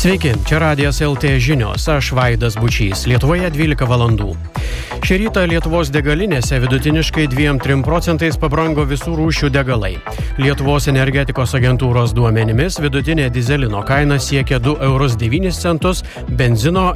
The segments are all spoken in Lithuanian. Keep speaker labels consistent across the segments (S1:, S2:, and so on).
S1: Sveiki, čia Radijas LT žinios, aš Vaidas Bučys, Lietuvoje 12 valandų. Šį rytą Lietuvos degalinėse vidutiniškai 2–3% pabrango visų rūšių degalai. Lietuvos energetikos agentūros duomenimis vidutinė dizelino kaina siekia 2,09 €, benzino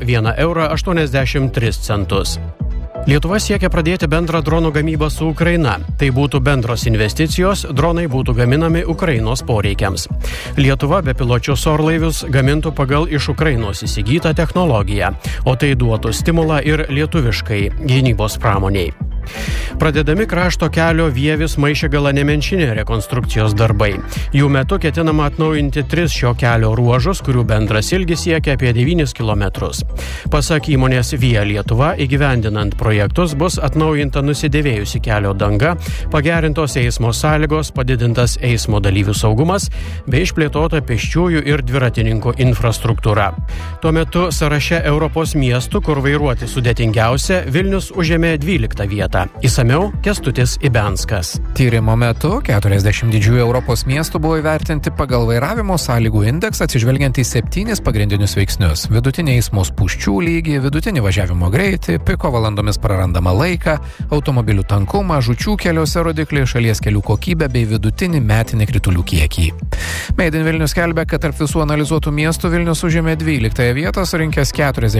S1: 1,83 €. Lietuva siekia pradėti bendrą dronų gamybą su Ukraina. Tai būtų bendros investicijos, dronai būtų gaminami Ukrainos poreikiams. Lietuva bepiločius orlaivius gamintų pagal iš Ukrainos įsigytą technologiją, o tai duotų stimulą ir lietuviškai gynybos pramoniai. Pradedami krašto kelio Vievis–Maišiagala–Nemenčinė rekonstrukcijos darbai. Jų metu ketinama atnaujinti 3 šio kelio ruožus, kurių bendras ilgis siekia apie 9 km. Pasak įmonės Via Lietuva, įgyvendinant projektus bus atnaujinta nusidėvėjusi kelio danga, pagerintos eismo sąlygos, padidintas eismo dalyvių saugumas bei išplėtota pėsčiųjų ir dviratininkų infrastruktūra. Tuo metu sąraše Europos miestų, kur vairuoti sudėtingiausia, Vilnius užėmė 12 vietą. Įsamiau Kęstutis Ibenskas.
S2: Tyrimo metu 40 didžiųjų Europos miestų buvo įvertinti pagal vairavimo sąlygų indeksą atsižvelgiant į 7 pagrindinius veiksnius: vidutinį eismo spūsčių lygį, vidutinį važiavimo greitį, piko valandomis prarandamą laiką, automobilių tankumą, žūčių keliuose rodiklį, šalies kelių kokybę bei vidutinį metinį kritulių kiekį. Made in Vilnius skelbia, kad tarp visų analizuotų miestų Vilnius užėmė 12 vietą, surinkęs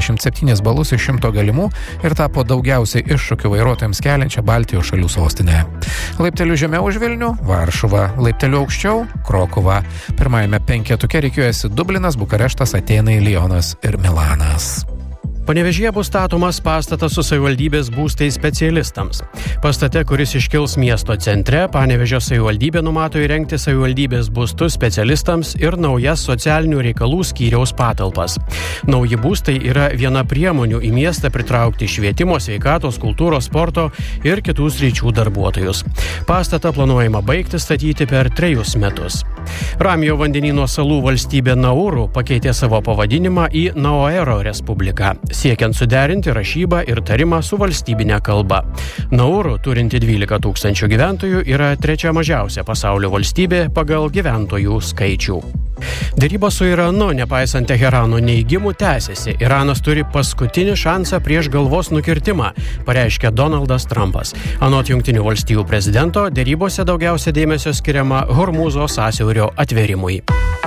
S2: 47 balus iš 100 galimų ir tapo daugiausiai iššūkių vairuotojams keliančią Baltijos šalių sostinę. Laipteliu žemiau už Vilnių – Varšuva, laipteliu aukščiau – Krokuva. Pirmajame penketuke rikiuojasi Dublinas, Bukareštas, Atėnai, Lionas ir Milanas.
S1: Panevėžyje bus statomas pastatas su savivaldybės būstais specialistams. Pastate, kuris iškils miesto centre, Panevėžio savivaldybė numato įrengti savivaldybės būstus specialistams ir naujas socialinių reikalų skyriaus patalpas. Nauji būstai yra viena priemonių į miestą pritraukti švietimo, sveikatos, kultūros, sporto ir kitų sričių darbuotojus. Pastatą planuojama baigti statyti per 3 metus. Ramiojo vandenyno salų valstybė Nauru pakeitė savo pavadinimą į Nauero Respubliką, siekiant suderinti rašybą ir tarimą su valstybinė kalba. Nauru, turinti 12 000 gyventojų, yra 3 mažiausia pasaulio valstybė pagal gyventojų skaičių. Derybos su Iranu, nepaisant Teherano neigimų, tęsiasi. Iranas turi paskutinį šansą prieš galvos nukirtimą, pareiškė Donaldas Trumpas. Anot Jungtinių valstijų prezidento, derybose daugiausia dėmesio skiriama Hormūzo sąsiaurio atvėrimui.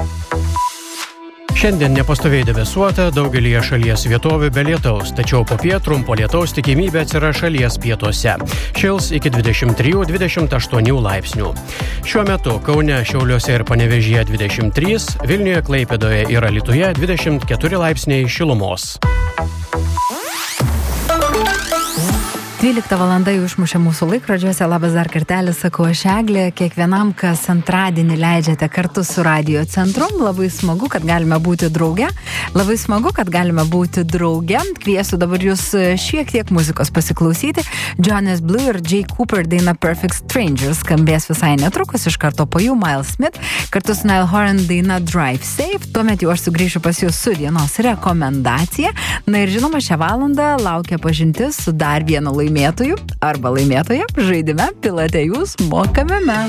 S1: Šiandien nepastoviai debesuota, daugelyje šalies vietovių be lietaus, tačiau popiet trumpo lietaus tikimybė atsiras šalies pietuose. Šils iki 23–28 laipsnių. Šiuo metu Kaune, Šiauliuose ir Panevėžyje 23, Vilniuje, Klaipėdoje ir Alytuje 24 laipsniai šilumos.
S3: 12 valanda jau išmušė mūsų laikrodžiuose. Labas dar kartelį, sakau aš Eglė. Kiekvienam, kas antradienį leidžiate kartu su Radio Centru, labai smagu, kad galime būti drauge. Kviesiu dabar jūs šiek tiek muzikos pasiklausyti. Jonas Blue ir Jay Cooper daina Perfect Strangers skambės visai netrukus, iš karto po jų Miles Smith, kartu su Niall Horan daina Drive Safe. Tuomet jau aš sugrįšiu pas jūs su dienos rekomendacija. Na ir žinoma, šią valandą laukia pažintis su dar vienu laimėtoju arba laimėtoja žaidime Pilote jūs, mokame mes.